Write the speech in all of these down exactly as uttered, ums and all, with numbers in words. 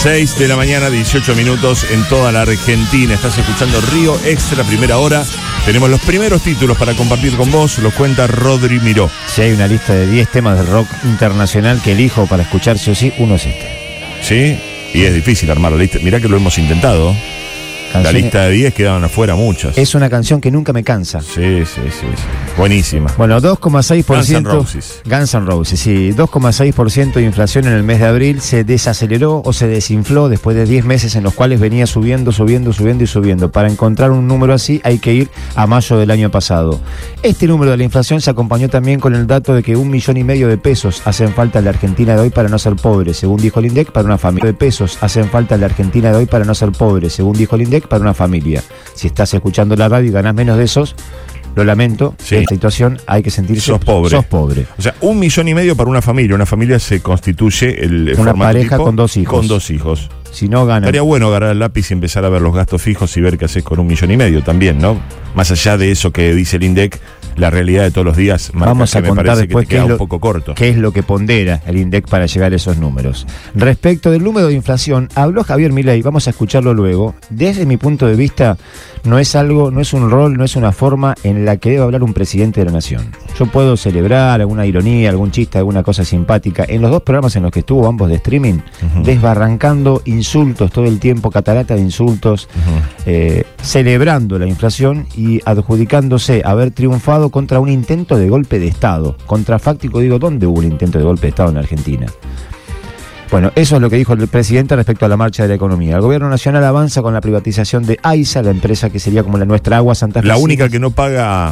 seis de la mañana, dieciocho minutos en toda la Argentina. Estás escuchando Río Extra, primera hora. Tenemos los primeros títulos para compartir con vos. Los cuenta Rodri Miró. Si hay una lista de diez temas del rock internacional que elijo para escuchar sí o sí, uno es este. Sí, y es difícil armar la lista. Mirá que lo hemos intentado. Canciones. La lista de diez quedaban afuera muchas. Es una canción que nunca me cansa. Sí, sí, sí, sí. Buenísima. Bueno, dos coma seis por ciento. Guns N' Roses. Guns N' Roses, sí. dos coma seis por ciento de inflación en el mes de abril. Se desaceleró o se desinfló después de diez meses en los cuales venía subiendo, subiendo, subiendo y subiendo. Para encontrar un número así hay que ir a mayo del año pasado. Este número de la inflación se acompañó también con el dato de que un millón y medio de pesos hacen falta en la Argentina de hoy para no ser pobre, según dijo el INDEC, para una familia. De pesos hacen falta en la Argentina de hoy para no ser pobre, según dijo el INDEC, para una familia. Si estás escuchando la radio y ganás menos de esos, lo lamento, sí. En esta situación hay que sentirse... Sos pobre. Sos pobre. O sea, un millón y medio para una familia. Una familia se constituye el una pareja tipo, con dos hijos. Con dos hijos. Si no ganan... Estaría bueno agarrar el lápiz y empezar a ver los gastos fijos y ver qué haces con un millón y medio también, ¿no? Más allá de eso que dice el INDEC, la realidad de todos los días marca. Vamos a que contar me después que te queda qué es lo, un poco corto. Qué es lo que pondera el INDEC para llegar a esos números. Respecto del número de inflación, habló Javier Milei, vamos a escucharlo luego. Desde mi punto de vista, no es algo, no es un rol, no es una forma en la que debe hablar un presidente de la nación. Yo puedo celebrar alguna ironía, algún chiste, alguna cosa simpática. En los dos programas en los que estuvo, ambos de streaming, uh-huh. desbarrancando insultos todo el tiempo, catarata de insultos, uh-huh. eh, celebrando la inflación y adjudicándose haber triunfado contra un intento de golpe de Estado. Contrafáctico, digo, ¿dónde hubo un intento de golpe de Estado en Argentina? Bueno, eso es lo que dijo el presidente respecto a la marcha de la economía. El gobierno nacional avanza con la privatización de AISA, la empresa que sería como la nuestra Agua Santa Fe. La única que no paga...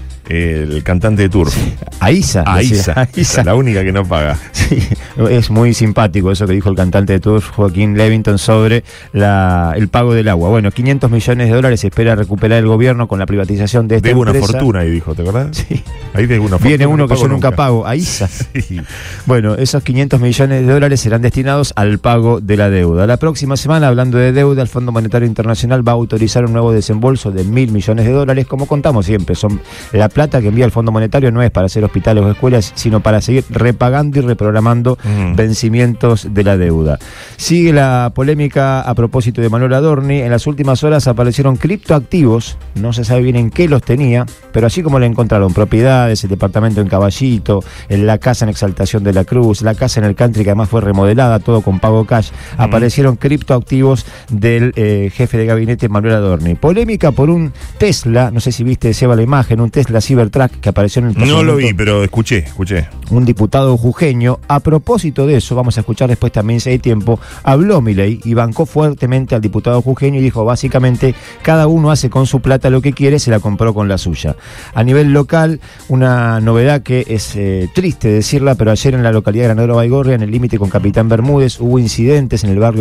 el cantante de Tour. Sí. AISA. AISA. AISA. La única que no paga. Sí, es muy simpático eso que dijo el cantante de Tour, Joaquín Levington, sobre la, el pago del agua. Bueno, quinientos millones de dólares espera recuperar el gobierno con la privatización de esta debe empresa. Una fortuna, ahí dijo, ¿te acordás? Sí. Ahí debe una fortuna. Viene uno no que yo nunca, nunca pago, AISA. Sí. Bueno, esos quinientos millones de dólares serán destinados al pago de la deuda. La próxima semana, hablando de deuda, el Fondo Monetario Internacional va a autorizar un nuevo desembolso de mil millones de dólares. Como contamos siempre, son la plata que envía el Fondo Monetario no es para hacer hospitales o escuelas, sino para seguir repagando y reprogramando mm. vencimientos de la deuda. Sigue la polémica a propósito de Manuel Adorni. En las últimas horas aparecieron criptoactivos, no se sabe bien en qué los tenía, pero así como le encontraron propiedades, el departamento en Caballito, en la casa en Exaltación de la Cruz, la casa en el Country que además fue remodelada, todo con pago cash, mm. aparecieron criptoactivos del eh, jefe de gabinete Manuel Adorni. Polémica por un Tesla, no sé si viste, Seba, la imagen, un Tesla Cybertruck que apareció en el No lo vi, pero escuché, escuché. Un diputado jujeño. A propósito de eso, vamos a escuchar después también si hay tiempo, habló Milei y bancó fuertemente al diputado jujeño y dijo básicamente cada uno hace con su plata lo que quiere, se la compró con la suya. A nivel local, una novedad que es eh, triste decirla, pero ayer en la localidad de Granadero Baigorria, en el límite con Capitán Bermúdez, hubo incidentes en el barrio